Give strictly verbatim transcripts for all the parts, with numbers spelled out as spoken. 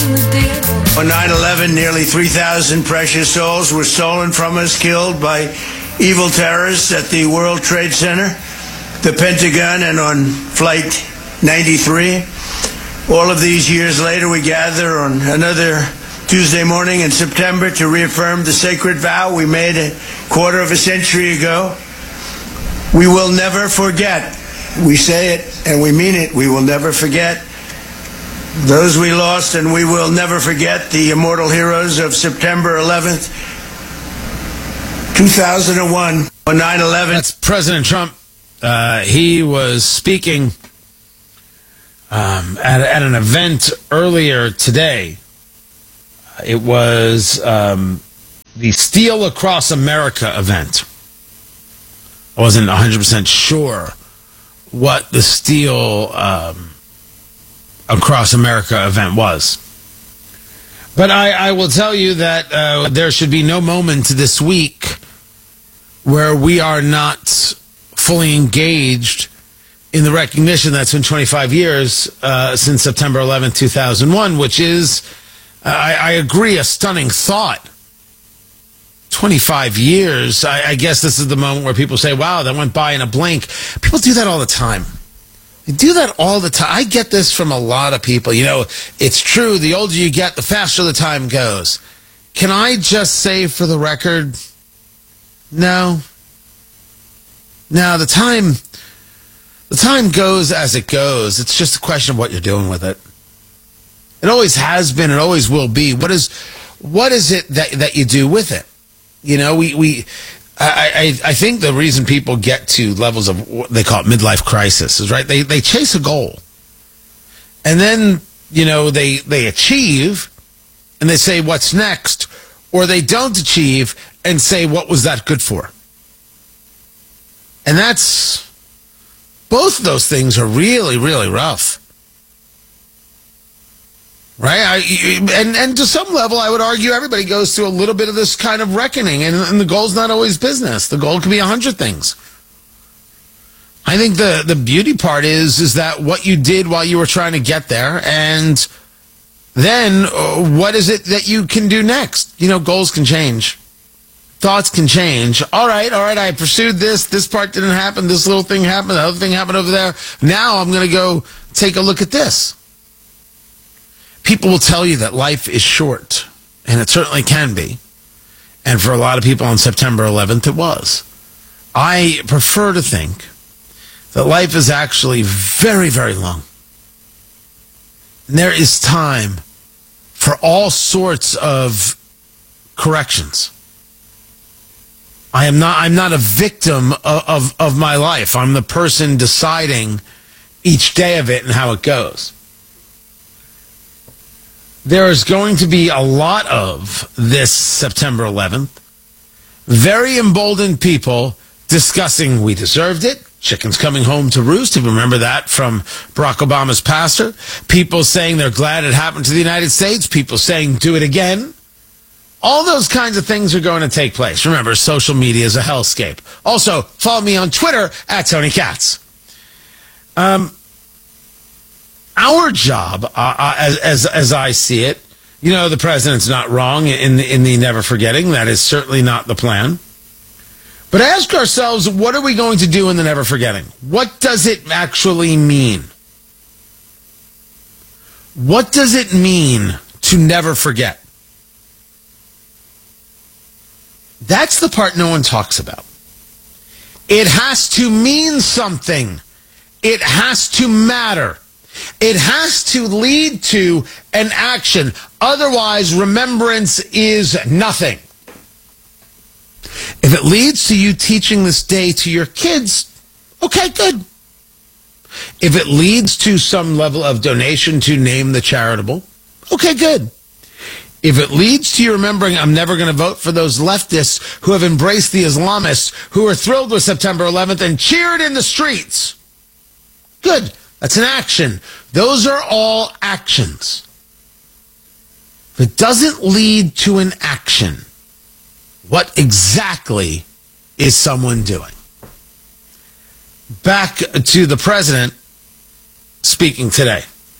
On nine eleven, nearly three thousand precious souls were stolen from us, killed by evil terrorists at the World Trade Center, the Pentagon, and on Flight ninety-three. All of these years later, we gather on another Tuesday morning in September to reaffirm the sacred vow we made a quarter of a century ago. We will never forget. We say it and we mean it. We will never forget those we lost, and we will never forget the immortal heroes of September eleventh, two thousand one, on nine eleven. That's President Trump. Uh, he was speaking um, at, at an event earlier today. It was um, the Steel Across America event. I wasn't one hundred percent sure what the Steel um, Across America event was. But I, I will tell you that uh, there should be no moment this week where we are not fully engaged in the recognition that's been twenty-five years uh, since September eleventh, two thousand one, which is, uh, I, I agree, a stunning thought. twenty-five years, I, I guess this is the moment where people say, wow, that went by in a blink. People do that all the time. They do that all the time. I get this from a lot of people. You know, it's true, the older you get, the faster the time goes. Can I just say for the record, no. No, the time, the time goes as it goes. It's just a question of what you're doing with it. It always has been, it always will be. What is, what is it that, that you do with it? You know, we, we, I, I, I think the reason people get to levels of what they call it midlife crisis is, right, they, they chase a goal. And then, you know, they, they achieve and they say, what's next? Or they don't achieve and say, what was that good for? And that's, both of those things are really, really rough. Right? I, and, and to some level, I would argue everybody goes through a little bit of this kind of reckoning, and, and the goal's not always business. The goal can be a hundred things. I think the, the beauty part is, is that what you did while you were trying to get there, and then uh, what is it that you can do next? You know, goals can change. Thoughts can change. All right, all right, I pursued this. This part didn't happen. This little thing happened. The other thing happened over there. Now I'm going to go take a look at this. People will tell you that life is short, and it certainly can be. And for a lot of people on September eleventh, it was. I prefer to think that life is actually very, very long. And there is time for all sorts of corrections. I am not, I'm not a victim of, of, of my life. I'm the person deciding each day of it and how it goes. There is going to be a lot of this September eleventh. Very emboldened people discussing we deserved it. Chickens coming home to roost. If you remember that from Barack Obama's pastor. People saying they're glad it happened to the United States. People saying do it again. All those kinds of things are going to take place. Remember, social media is a hellscape. Also, follow me on Twitter at Tony Katz. Um, our job, uh, as, as as I see it, you know, the president's not wrong in the, in the never forgetting. That is certainly not the plan. But ask ourselves, what are we going to do in the never forgetting? What does it actually mean? What does it mean to never forget? That's the part no one talks about. It has to mean something. It has to matter. It has to lead to an action. Otherwise, remembrance is nothing. If it leads to you teaching this day to your kids, okay, good. If it leads to some level of donation to name the charitable, okay, good. If it leads to you remembering, I'm never going to vote for those leftists who have embraced the Islamists, who are thrilled with September eleventh and cheered in the streets, good. That's an action. Those are all actions. If it doesn't lead to an action, what exactly is someone doing? Back to the president speaking today.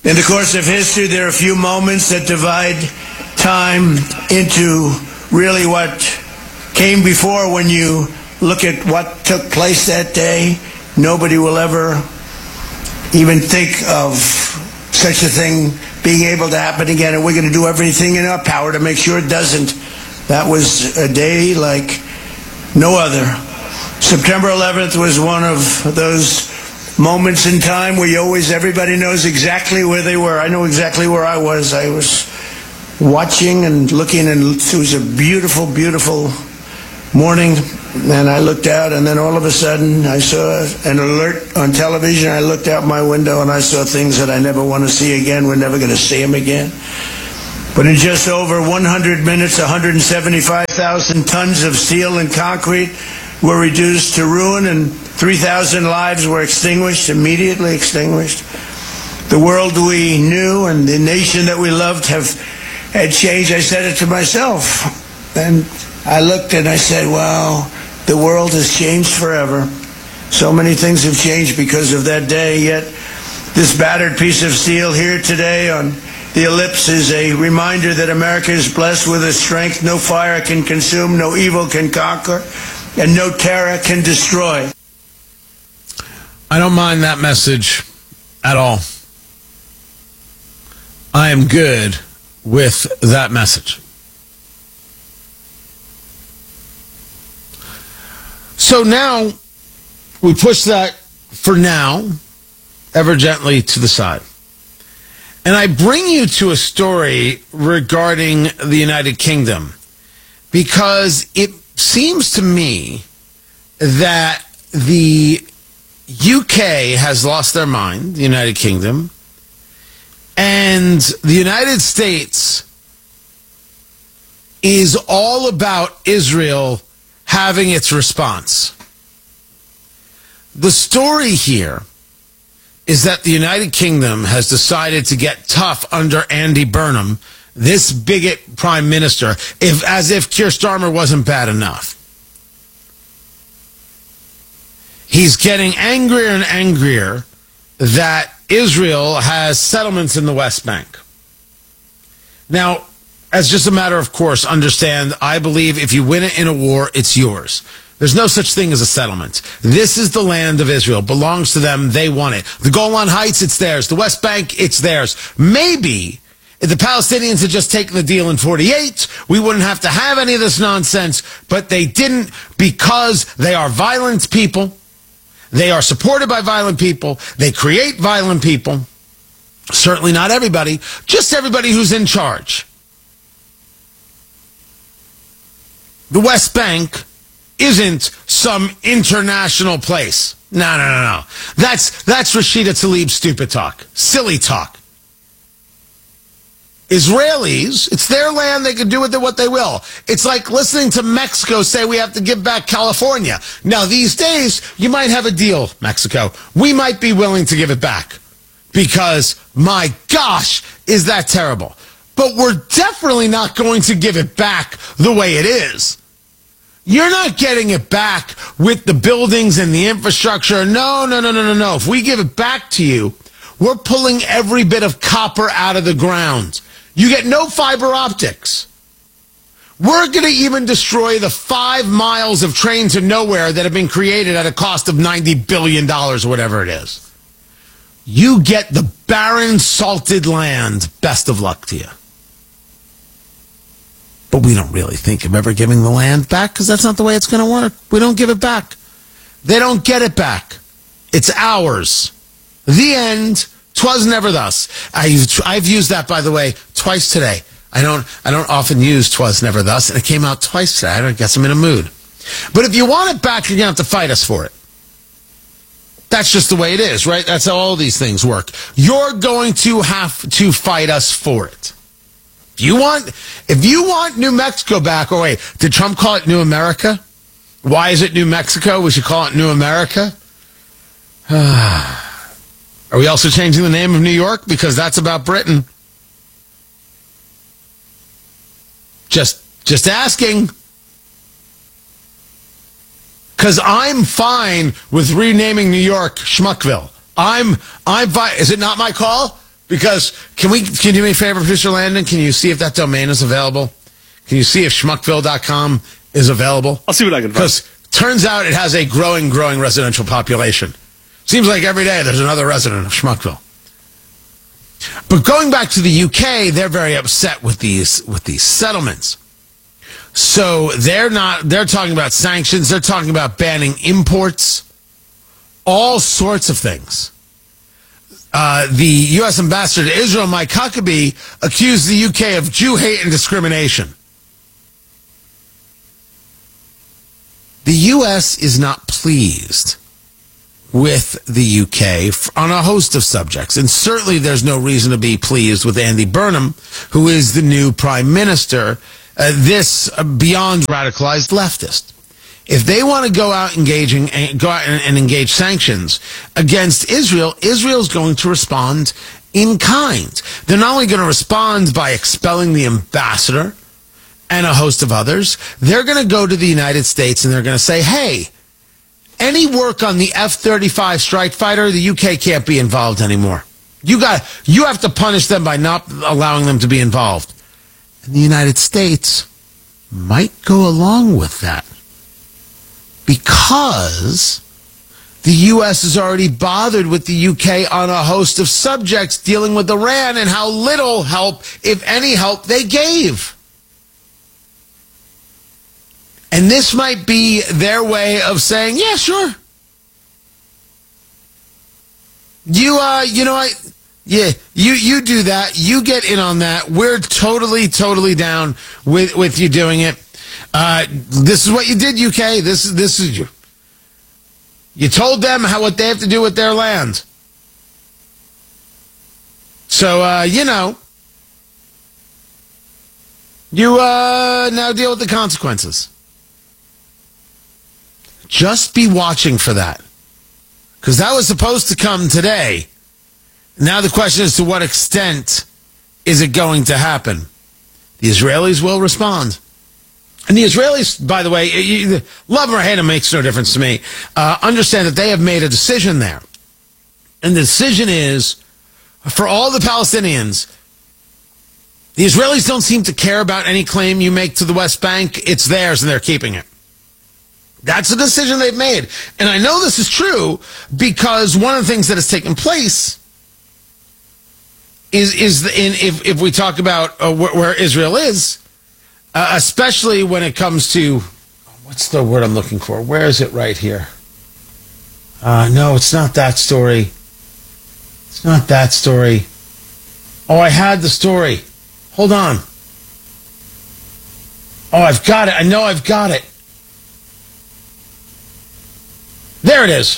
In the course of history, there are a few moments that divide time into really what came before. When you look at what took place that day, nobody will ever even think of such a thing being able to happen again, and we're going to do everything in our power to make sure it doesn't. That was a day like no other. September eleventh was one of those moments in time where you always, everybody knows exactly where they were. I know exactly where I was. I was watching and looking, and it was a beautiful, beautiful morning, and I looked out, and then all of a sudden I saw an alert on television. I looked out my window, and I saw things that I never want to see again. We're never going to see them again. But in just over one hundred minutes, one hundred seventy-five thousand tons of steel and concrete were reduced to ruin, and three thousand lives were extinguished, immediately extinguished. The world we knew and the nation that we loved have had changed. I said it to myself, and I looked and I said, wow, the world has changed forever. So many things have changed because of that day, yet this battered piece of steel here today on the ellipse is a reminder that America is blessed with a strength no fire can consume, no evil can conquer, and no terror can destroy. I don't mind that message at all. I am good with that message. So now we push that for now ever gently to the side. And I bring you to a story regarding the United Kingdom because it seems to me that the U K has lost their mind, the United Kingdom, and the United States is all about Israel having its response. The story here is that the United Kingdom has decided to get tough under Andy Burnham, this bigot prime minister, if as if Keir Starmer wasn't bad enough. He's getting angrier and angrier that Israel has settlements in the West Bank. Now, as just a matter of course, understand, I believe if you win it in a war, it's yours. There's no such thing as a settlement. This is the land of Israel. Belongs to them. They want it. The Golan Heights, it's theirs. The West Bank, it's theirs. Maybe if the Palestinians had just taken the deal in forty-eight, we wouldn't have to have any of this nonsense. But they didn't because they are violent people. They are supported by violent people. They create violent people. Certainly not everybody. Just everybody who's in charge. The West Bank isn't some international place. No, no, no, no. That's, that's Rashida Tlaib's stupid talk. Silly talk. Israelis, it's their land. They can do with it what they will. It's like listening to Mexico say we have to give back California. Now, these days, you might have a deal, Mexico. We might be willing to give it back because, my gosh, is that terrible. But we're definitely not going to give it back the way it is. You're not getting it back with the buildings and the infrastructure. No, no, no, no, no, no. If we give it back to you, we're pulling every bit of copper out of the ground. You get no fiber optics. We're going to even destroy the five miles of train to nowhere that have been created at a cost of ninety billion dollars or whatever it is. You get the barren, salted land. Best of luck to you. But we don't really think of ever giving the land back because that's not the way it's going to work. We don't give it back. They don't get it back. It's ours. The end. 'Twas never thus. I've, I've used that, by the way, twice today. I don't I don't often use 'twas never thus, and it came out twice today. I guess I'm in a mood. But if you want it back, you're going to have to fight us for it. That's just the way it is, right? That's how all these things work. You're going to have to fight us for it. If you want, if you want New Mexico back, or wait, did Trump call it New America? Why is it New Mexico? We should call it New America. Are we also changing the name of New York? Because that's about Britain. Just, just asking. Because I'm fine with renaming New York Schmuckville. I'm, I'm fine. Is it not my call? Because can we? Can you do me a favor, Producer Landon? Can you see if that domain is available? Can you see if schmuckville dot com is available? I'll see what I can find. Because turns out it has a growing, growing residential population. Seems like every day there's another resident of Schmuckville. But going back to the U K, they're very upset with these with these settlements. So they're not. They're talking about sanctions. They're talking about banning imports, all sorts of things. Uh, the U S ambassador to Israel, Mike Huckabee, accused the U K of Jew hate and discrimination. The U S is not pleased with the U K on a host of subjects. And certainly there's no reason to be pleased with Andy Burnham, who is the new prime minister, uh, this uh, beyond radicalized leftist. If they want to go out engaging and go out and, and engage sanctions against Israel, Israel's going to respond in kind. They're not only going to respond by expelling the ambassador and a host of others, they're going to go to the United States and they're going to say, hey, any work on the F thirty-five strike fighter, the U K can't be involved anymore. You got, you have to punish them by not allowing them to be involved. And the United States might go along with that, because the U S is already bothered with the U K on a host of subjects dealing with Iran and how little help, if any help, they gave. And this might be their way of saying, yeah, sure. You, uh, you know, I, yeah, you, you do that. You get in on that. We're totally, totally down with, with you doing it. Uh, this is what you did, U K. This is, this is you. You told them how, what they have to do with their land. So, uh, you know, you, uh, now deal with the consequences. Just be watching for that, because that was supposed to come today. Now the question is, to what extent is it going to happen? The Israelis will respond. And the Israelis, by the way, you, love them or hate them makes no difference to me. Uh, understand that they have made a decision there. And the decision is, for all the Palestinians, the Israelis don't seem to care about any claim you make to the West Bank. It's theirs and they're keeping it. That's a decision they've made. And I know this is true because one of the things that has taken place is, is the, in, if, if we talk about uh, where, where Israel is, uh, especially when it comes to, what's the word I'm looking for? Where is it right here? Uh, no, it's not that story. It's not that story. Oh, I had the story. Hold on. Oh, I've got it. I know I've got it. There it is.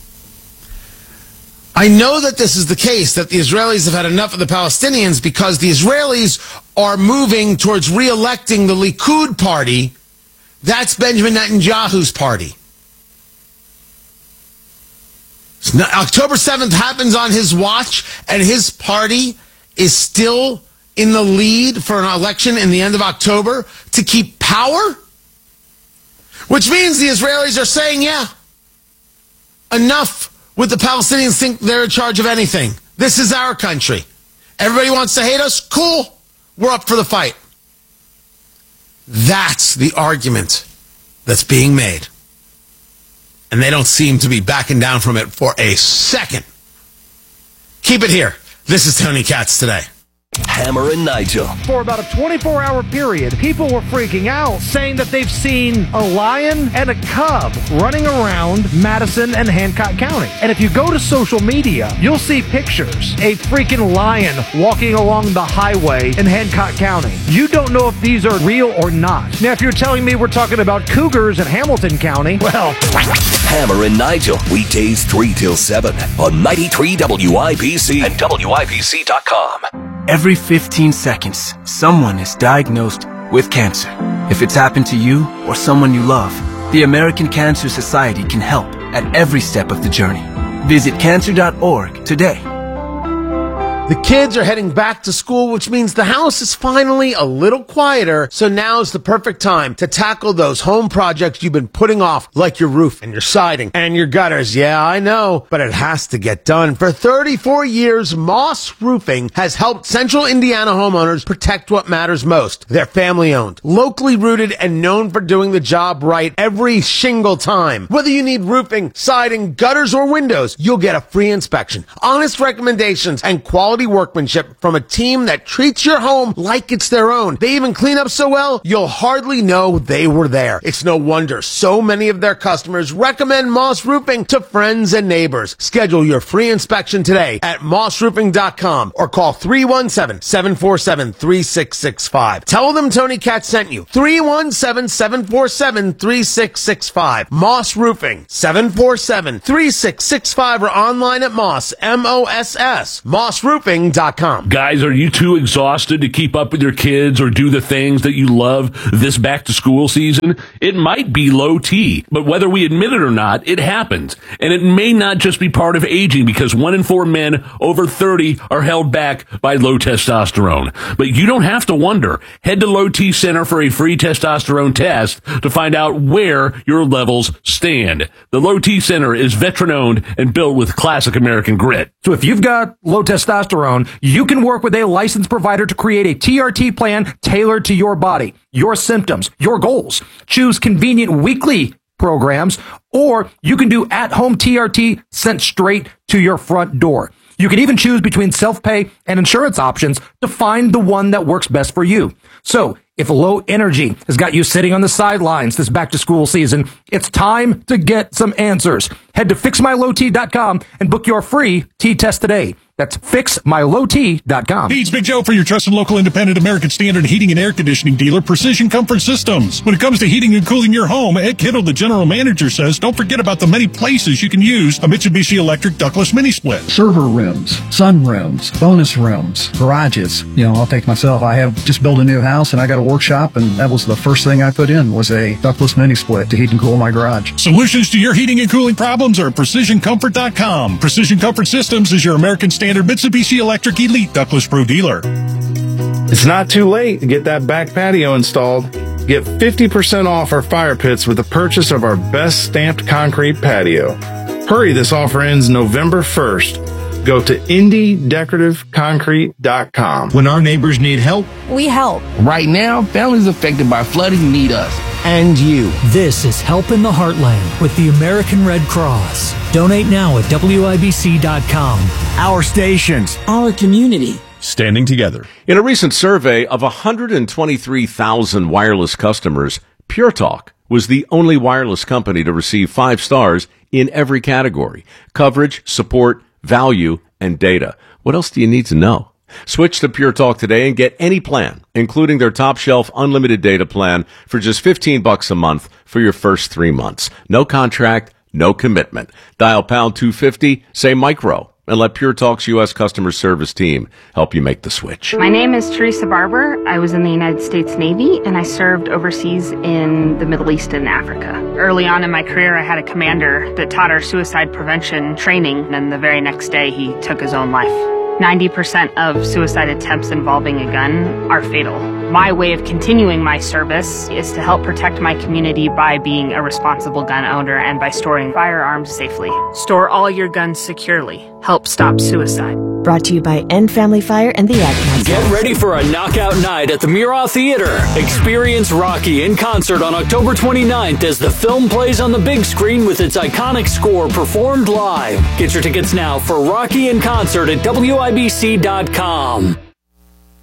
I know that this is the case, that the Israelis have had enough of the Palestinians because the Israelis are moving towards re-electing the Likud party. That's Benjamin Netanyahu's party. October seventh happens on his watch, and his party is still in the lead for an election in the end of October to keep power? Which means the Israelis are saying, yeah, enough with the Palestinians think they're in charge of anything. This is our country. Everybody wants to hate us? Cool. We're up for the fight. That's the argument that's being made. And they don't seem to be backing down from it for a second. Keep it here. This is Tony Katz Today. Hammer and Nigel. For about a twenty-four hour period, people were freaking out, saying that they've seen a lion and a cub running around Madison and Hancock County. And if you go to social media, you'll see pictures. A freaking lion walking along the highway in Hancock County. You don't know if these are real or not. Now, if you're telling me we're talking about cougars in Hamilton County, well... Hammer and Nigel, weekdays three till seven on ninety-three W I B C and W I B C dot com. Every fifteen seconds, someone is diagnosed with cancer. If it's happened to you or someone you love, the American Cancer Society can help at every step of the journey. Visit cancer dot org today. The kids are heading back to school, which means the house is finally a little quieter, so now's the perfect time to tackle those home projects you've been putting off, like your roof and your siding and your gutters. Yeah, I know, but it has to get done. For thirty-four years, Moss Roofing has helped Central Indiana homeowners protect what matters most. They're family-owned, locally rooted, and known for doing the job right every single time. Whether you need roofing, siding, gutters, or windows, you'll get a free inspection, honest recommendations, and quality workmanship from a team that treats your home like it's their own. They even clean up so well, you'll hardly know they were there. It's no wonder so many of their customers recommend Moss Roofing to friends and neighbors. Schedule your free inspection today at moss roofing dot com or call three one seven, seven four seven, three six six five. Tell them Tony Katz sent you. three one seven, seven four seven, three six six five. Moss Roofing, seven four seven, three six six five, or online at Moss, M O S S, moss roofing dot com. Guys, are you too exhausted to keep up with your kids or do the things that you love this back to school season? It might be low T, but whether we admit it or not, it happens. And it may not just be part of aging, because one in four men over thirty are held back by low testosterone. But you don't have to wonder. Head to Low T Center for a free testosterone test to find out where your levels stand. The Low T Center is veteran owned and built with classic American grit. So if you've got low testosterone, you can work with a licensed provider to create a T R T plan tailored to your body, your symptoms, your goals. Choose convenient weekly programs, or you can do at-home T R T sent straight to your front door. You can even choose between self-pay and insurance options to find the one that works best for you. So if low energy has got you sitting on the sidelines this back-to-school season, it's time to get some answers. Head to fix my low t dot com and book your free T-test today. That's fix my low t dot com. Hey, it's Big Joe for your trusted local independent American Standard heating and air conditioning dealer, Precision Comfort Systems. When it comes to heating and cooling your home, Ed Kittle, the general manager, says don't forget about the many places you can use a Mitsubishi Electric ductless mini split. Server rooms, sun rooms, bonus rooms, garages. You know, I'll take myself. I have just built a new house and I got a workshop, and that was the first thing I put in was a ductless mini split to heat and cool my garage. Solutions to your heating and cooling problems are at precision comfort dot com. Precision Comfort Systems is your American Standard Mitsubishi Electric Elite Ductless Pro dealer. It's not too late to get that back patio installed. Get fifty percent off our fire pits with the purchase of our best stamped concrete patio. Hurry, this offer ends November first. Go to indy decorative concrete dot com. When our neighbors need help, we help. Right now, families affected by flooding need us. And you. This is Help in the Heartland with the American Red Cross. Donate now at W I B C dot com. Our stations, our community, standing together. In a recent survey of one hundred twenty-three thousand wireless customers, Pure Talk was the only wireless company to receive five stars in every category: coverage, support, value, and data. What else do you need to know? Switch to Pure Talk today and get any plan, including their top shelf unlimited data plan, for just fifteen bucks a month for your first three months. No contract, no commitment. Dial pound two fifty, say micro, and let Pure Talk's U S customer service team help you make the switch. My name is Teresa Barber. I was in the United States Navy, and I served overseas in the Middle East and Africa. Early on in my career, I had a commander that taught our suicide prevention training, and the very next day he took his own life. ninety percent of suicide attempts involving a gun are fatal. My way of continuing my service is to help protect my community by being a responsible gun owner and by storing firearms safely. Store all your guns securely. Help stop suicide. Brought to you by End Family Fire and the Ad Council. Get ready for a knockout night at the Murat Theater. Experience Rocky in concert on October twenty-ninth as the film plays on the big screen with its iconic score performed live. Get your tickets now for Rocky in concert at W I B C dot com.